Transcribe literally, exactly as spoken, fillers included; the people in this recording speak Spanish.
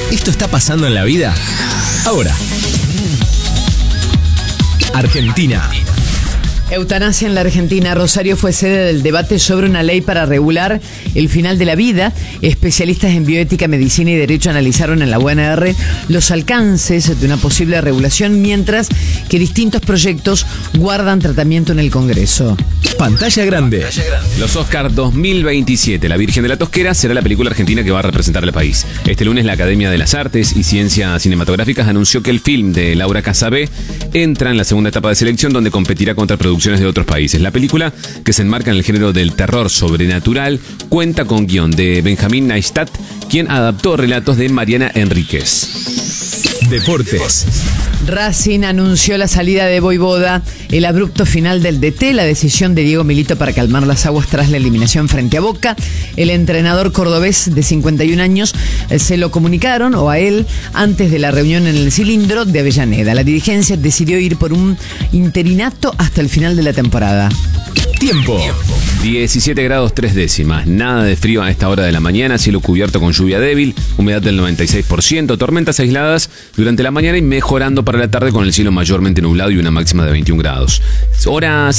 ¿Esto está pasando en la vida? Ahora. Argentina. Eutanasia en la Argentina. Rosario fue sede del debate sobre una ley para regular el final de la vida. Especialistas en bioética, medicina y derecho analizaron en la U N R los alcances de una posible regulación, mientras que distintos proyectos guardan tratamiento en el Congreso. Pantalla grande. Los Oscar dos mil veintisiete. La Virgen de la Tosquera será la película argentina que va a representar al país. Este lunes la Academia de las Artes y Ciencias Cinematográficas anunció que el film de Laura Casabé entra en la segunda etapa de selección, donde competirá contra producciones de otros países. La película, que se enmarca en el género del terror sobrenatural, cuenta con guión de Benjamín Neistat, quien adaptó relatos de Mariana Enríquez. Deportes. Racing anunció la salida de Vojvoda, el abrupto final del D T, la decisión de Diego Milito para calmar las aguas tras la eliminación frente a Boca. El entrenador cordobés de cincuenta y un años eh, se lo comunicaron, o a él, antes de la reunión en el Cilindro de Avellaneda. La dirigencia decidió ir por un interinato hasta el final de la temporada. Tiempo. diecisiete grados tres décimas. Nada de frío a esta hora de la mañana. Cielo cubierto con lluvia débil. Humedad del noventa y seis por ciento. Tormentas aisladas durante la mañana y mejorando para la tarde con el cielo mayormente nublado y una máxima de veintiún grados. Horas